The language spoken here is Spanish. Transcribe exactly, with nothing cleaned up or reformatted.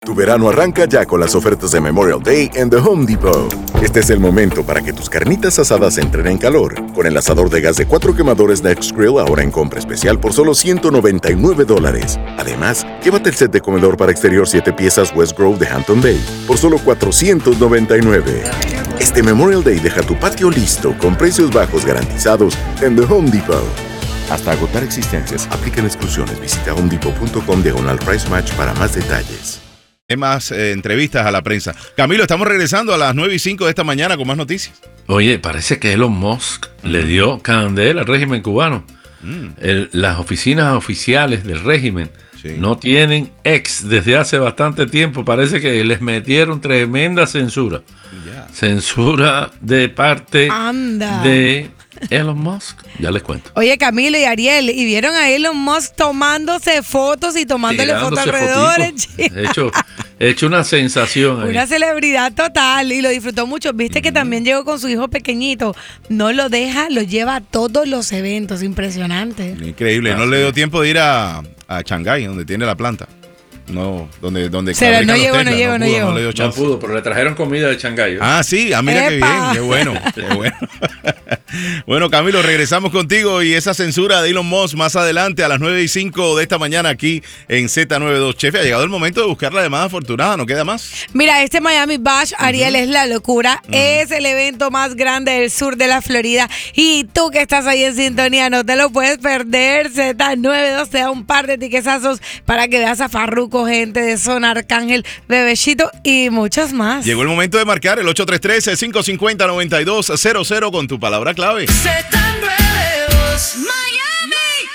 Tu verano arranca ya con las ofertas de Memorial Day en The Home Depot. Este es el momento para que tus carnitas asadas entren en calor. Con el asador de gas de cuatro quemadores Next Grill ahora en compra especial por solo ciento noventa y nueve dólares. Además, llévate el set de comedor para exterior siete piezas West Grove de Hampton Bay por solo cuatrocientos noventa y nueve. Este Memorial Day deja tu patio listo con precios bajos garantizados en The Home Depot. Hasta agotar existencias, aplican exclusiones. Visita homedepot.com diagonal price match para más detalles. Más eh, entrevistas a la prensa. Camilo, estamos regresando a las nueve y cinco de esta mañana con más noticias. Oye, parece que Elon Musk le dio candela al régimen cubano. Mm. El, las oficinas oficiales del régimen sí. no tienen ex desde hace bastante tiempo. Parece que les metieron tremenda censura. Yeah. Censura de parte Anda. de Elon Musk. Ya les cuento. Oye, Camilo y Ariel, ¿y vieron a Elon Musk tomándose fotos y tomándole fotos alrededor? He hecho, he hecho una sensación ahí. Una celebridad total y lo disfrutó mucho. Viste mm. que también llegó con su hijo pequeñito. No lo deja, lo lleva a todos los eventos. Impresionante. Increíble. No le dio tiempo de ir a, a Shanghái, donde tiene la planta. No, donde, donde Será, no llegó, no llegó, no llegó. No, no, no pudo, pero le trajeron comida de Shanghái. ¿eh? Ah, sí, ah, mira ¡Epa! Qué bien, qué bueno, qué bueno. Bueno, Camilo, regresamos contigo y esa censura de Elon Musk más adelante a las nueve y cinco de esta mañana aquí en Z noventa y dos. Chefe, ha llegado el momento de buscar la llamada afortunada, ¿no queda más? Mira, este Miami Bash, Ariel, uh-huh. es la locura. Uh-huh. Es el evento más grande del sur de la Florida y tú que estás ahí en sintonía no te lo puedes perder. Z noventa y dos te da un par de tiquetazos para que veas a Farruko, gente de Zona, Arcángel, Bebecito y muchos más. Llegó el momento de marcar el ocho tres tres, cinco cinco cero, nueve dos cero cero con tu palabra clave. Z noventa y dos, Miami.